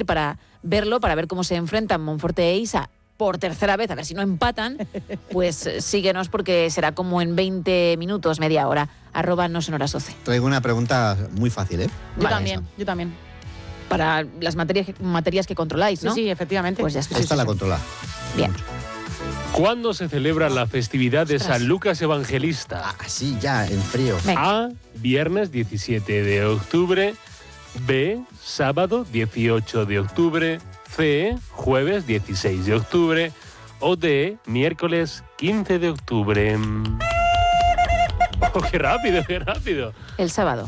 para verlo, para ver cómo se enfrentan Monforte e Isa por tercera vez, a ver si no empatan, pues síguenos porque será como en 20 minutos, media hora, @nosonorasoce. Traigo una pregunta muy fácil, ¿eh? Yo también. Para las materias que controláis, ¿no? Sí, efectivamente. Pues ya está. Esta la controla. Bien. ¿Cuándo se celebra la festividad de San Lucas Evangelista? Así ya, en frío. Venga. A, viernes 17 de octubre. B, sábado 18 de octubre. C, jueves 16 de octubre. O D, miércoles 15 de octubre. Oh, qué rápido, qué rápido. El sábado.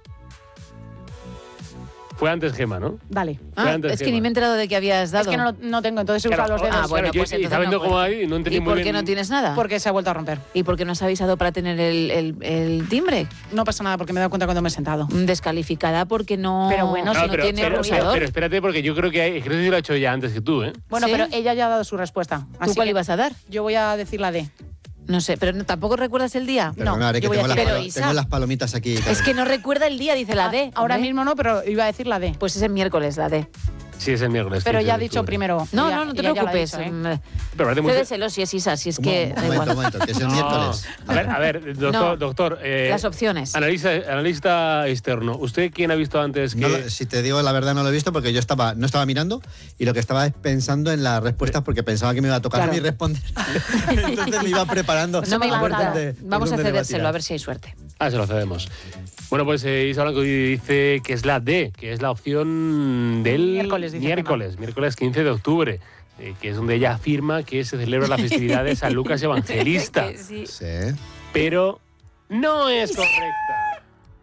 Fue antes Gema, ¿no? Dale. Fue antes Es que Gema. ni me he enterado de que habías dado. Es que no tengo, entonces he usado los dedos. bueno, yo, pues y entonces sabiendo no cómo cuenta. hay, no entendí ¿Y muy por bien. qué no tienes nada? Porque se ha vuelto a romper. ¿Y por qué no has avisado para tener el timbre? No pasa nada porque me he dado cuenta cuando me he sentado. Descalificada porque no, Pero bueno, si no tiene pulsador. pero espérate, porque yo creo que hay, creo que lo ha hecho ya antes que tú, ¿eh? Bueno, ¿Sí? pero ella ya ha dado su respuesta. ¿Tú Así cuál que ibas a dar? yo voy a decir la D. No sé, pero ¿tampoco recuerdas el día? Perdona, que yo voy a tengo, decir- Pero, Isa, tengo las palomitas aquí. Es que no recuerda el día, dice la D. Ahora hombre. mismo no, pero iba a decir la D. Pues es el miércoles, la D. Sí, es el miércoles. Pero 15 ya ha de dicho octubre. primero. No, Ella- no te ella ya lo ha preocupes. dicho, ¿eh? Pero parece muy... Cédeselo si es Isa, si es que da Un igual. momento, que es el miércoles. A ver, doctor, No, doctor Las opciones. analista externo, ¿usted quién ha visto antes que...? No si te digo la verdad, no lo he visto porque yo no estaba mirando y lo que estaba es pensando en las respuestas porque pensaba que me iba a tocar Claro. a mí responder. Entonces me iba preparando. No me por importa. dónde- por Vamos a dónde me iba cedérselo, tirar. a ver si hay suerte. Se lo cedemos. Bueno, pues Isa Blanco dice que es la D, que es la opción del Miércoles, dice miércoles 15 de octubre, que es donde ella afirma que se celebra la festividad de San Lucas Evangelista. Que sí. Sí. Pero no es correcta.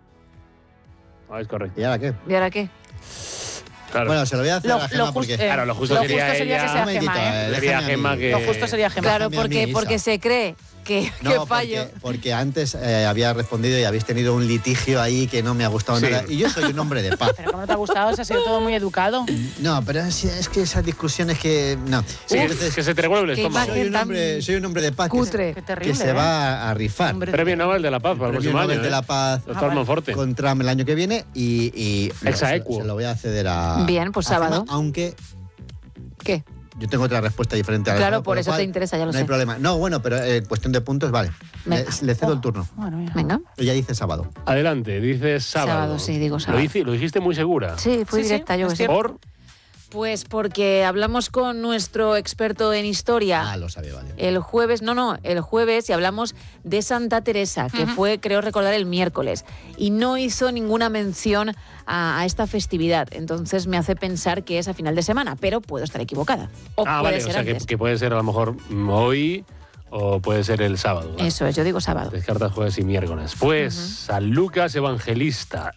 No es correcta. ¿Y ahora qué? ¿Y ahora qué? Claro, Bueno, se lo voy a hacer Lo- a lo Gema just- porque... claro, lo justo lo sería justo sería ella... que sea Un momentito, Gema, ¿eh? Sería déjame a Gema mí. que... Lo justo sería Gema. Claro, Déjame a mí, porque Isa. se cree que No, fallo. porque antes había respondido y habéis tenido un litigio ahí que no me ha gustado Sí. nada. Y yo soy un hombre de paz. Pero como no te ha gustado, se ha sido todo muy educado. No, pero es que esas discusiones que... No. Sí, Entonces, que se te revuelve el qué estómago. imagen. soy un hombre de paz Cutre. Qué terrible, que se ¿eh? va a rifar. Hombre. Premio Nobel de la Paz para el Premio próximo Nobel año. de la Paz Doctor vale. Monforte. con Trump el año que viene y Exaequo. se lo voy a ceder a... Bien, pues a Gema, sábado. aunque ¿Qué? yo tengo otra respuesta diferente a la Claro, Gema, por lo eso cual te interesa, ya lo no sé. hay problema. No, bueno, pero en cuestión de puntos, vale. Venga. Le cedo el turno. Bueno, mira. Venga. Ella dice sábado. Adelante, dices sábado. Sábado, sí, digo sábado. Lo dijiste muy segura. Sí, fui Sí, directa, sí, yo es que sé. cierto. Por... Pues porque hablamos con nuestro experto en historia. Lo sabía, vale. El jueves, el jueves, y hablamos de Santa Teresa, que fue, creo recordar, el miércoles. Y no hizo ninguna mención a esta festividad. Entonces me hace pensar que es a final de semana, pero puedo estar equivocada. O puede vale, ser o sea que, antes. que puede ser a lo mejor hoy o puede ser el sábado. ¿vale? Eso es, yo digo sábado. Descartas jueves y miércoles. Pues San Lucas Evangelista.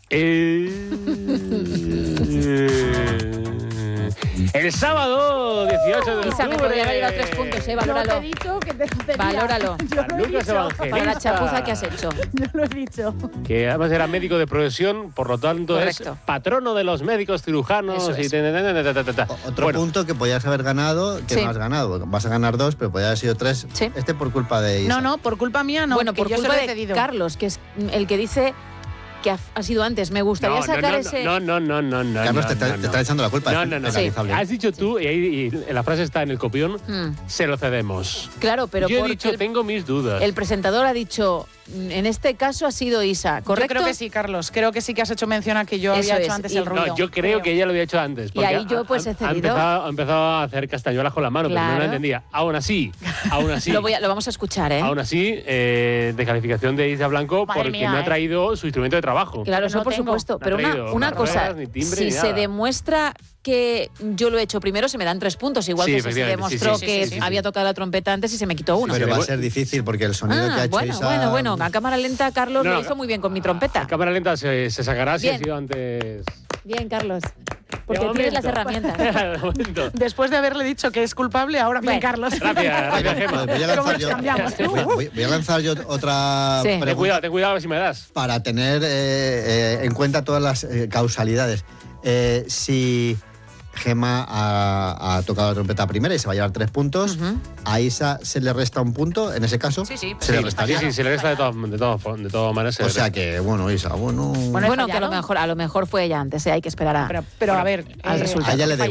El sábado 18 de Isa, me octubre. podría haber llevado 3 puntos, valóralo. Yo te he dicho que te lo tenía. Valóralo. Yo San lo he Lucas dicho. Evangelista. Para la chapuza que has hecho. Yo lo he dicho. Que además era médico de profesión, por lo tanto Correcto. es patrono de los médicos cirujanos. Eso Y es. Otro Bueno, punto que podías haber ganado, que Sí. no has ganado. Vas a ganar 2, pero podía haber sido 3. Sí. Este por culpa de Isa. No, por culpa mía no. bueno, que por yo se culpa lo he de cedido. Carlos, que es el que dice que ha sido antes. Me gustaría sacar ese... No. Carlos te está echando la culpa. No, es no, no. penalizable. Has dicho tú, y la frase está en el copión, se lo cedemos. Claro, pero Yo he porque dicho, tengo mis dudas. el presentador ha dicho, en este caso ha sido Isa, ¿correcto? Yo creo que sí, Carlos. Creo que sí que has hecho mención a que yo Eso había es, hecho antes y- el ruido. No, yo creo que ella lo había hecho antes. Y porque ahí yo, pues, he ha cedido. empezado a hacer castañuelas con la mano, pero no Claro. la entendía. Aún así, Lo vamos a escuchar, ¿eh? aún así, descalificación de Isa Blanco Madre porque mía, no ha ¿eh? traído su instrumento de trabajo. Claro, Pero eso no por tengo. supuesto. No ha Pero traído una ruedas, cosa, ni timbre, si ni se nada. demuestra que yo lo he hecho primero, se me dan 3 puntos. Igual Sí, que si se efectivamente, sí, demostró sí, que sí, sí. había tocado la trompeta antes y se me quitó uno. Pero sí, va a sí. ser difícil porque el sonido que ha hecho Isa... bueno. A cámara lenta, Carlos No, lo hizo muy bien con mi trompeta. A cámara lenta se sacará si Bien. ha sido antes. Bien, Carlos. Porque De tienes las momento. herramientas. De momento. Después de haberle dicho que es culpable, ahora bien, Bueno. Carlos. Gracias, Gemma. Voy a ¿Cómo lanzar nos yo, cambiamos? voy a lanzar yo otra Sí. pregunta Ten cuidado a ver si me das. para tener en cuenta todas las causalidades. Si Gema ha tocado la trompeta primera y se va a llevar 3 puntos, a Isa se le resta un punto, en ese caso. Sí, sí, se le Sí, restaría. sí, se le resta de todas maneras. se O le sea resta. que, bueno, Isa, bueno... Bueno, he Bueno, que fallado. a lo mejor fue ella antes, hay que esperar Pero a ver, al resultado. A ella le da